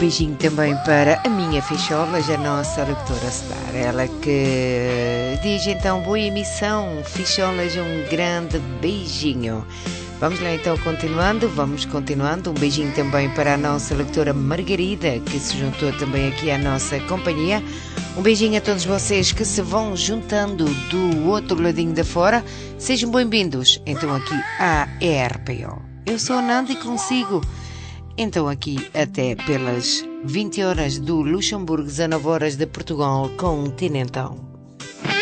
beijinho também para a minha Ficholas, a nossa locutora Star. Ela que diz então boa emissão, Ficholas, um grande beijinho. Vamos lá então vamos continuando. Um beijinho também para a nossa locutora Margarida, que se juntou também aqui à nossa companhia. Um beijinho a todos vocês que se vão juntando do outro ladinho da fora. Sejam bem-vindos então aqui à ERPO. Eu sou a Nanda e consigo então aqui até pelas 20 horas do Luxemburgo, 19 horas de Portugal continental.